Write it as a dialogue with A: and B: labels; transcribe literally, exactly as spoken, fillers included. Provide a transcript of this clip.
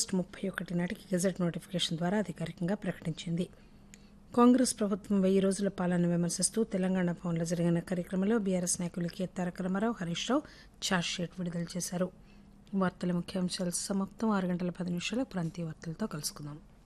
A: August ముప్పై ఒకటి నాటికి గెజెట్ నోటిఫికేషన్ ద్వారా అధికారికంగా ప్రకటించింది. కాంగ్రెస్ ప్రభుత్వం వెయ్యి రోజుల పాలన విమర్శిస్తూ తెలంగాణ భవన్లో జరిగిన కార్యక్రమంలో బీఆర్ఎస్ నాయకులు కె తారక రామారావు, హరీష్ రావు ఛార్జ్షీట్ విడుదల చేశారు. వార్తల ముఖ్యాంశాలు సమాప్తం. ఆరు గంటల పది నిమిషాల ప్రాంతీయ వార్తలతో కలుసుకుందాం.